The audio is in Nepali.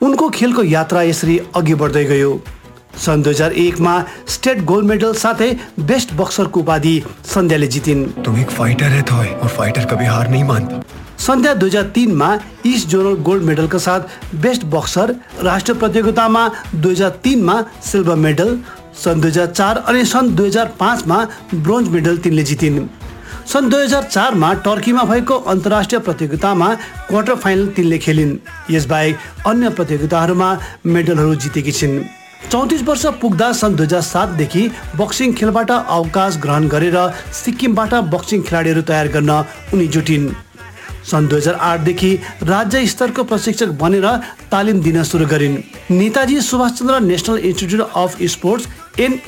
उनको खेलको यात्रा यसरी अघि बढ्दै गयो। सन् 2001 मा स्टेट गोल्ड मेडल साथै बेस्ट बक्सरको उपाधि सन्ध्याले जितिन्। तुम एक फाइटर है थोय, और फाइटर कभी हार नहीं मानता। सन्ध्या 2003 मा ईस्ट जोनल गोल्ड मेडलका साथ बेस्ट बक्सर, राष्ट्रिय प्रतियोगितामा 2003 मा सिल्भर मेडल, सन् 2004 अनि सन् 2005 मा ब्रोन्ज मेडल तिनले जितिन्। सन् 2004 मा टर्कीमा भएको अन्तर्राष्ट्रिय प्रतियोगितामा क्वार्टर फाइनल तिनले खेलिन्। यसबाहेक अन्य प्रतियोगिताहरूमा मेडलहरू जितेकी छिन्। 34 वर्ष पुग्दा सन् 2007 देखि बक्सिङ खेलबाट अवकाश ग्रहण गरेर सिक्किमबाट बक्सिङ खेलाडीहरू तयार गर्न उनी जुटिन्। सन् 2008 देखि राज्य स्तरको प्रशिक्षक बनेर तालिम दिन सुरु गरिन्। Netaji Subhash Chandra national institute of sports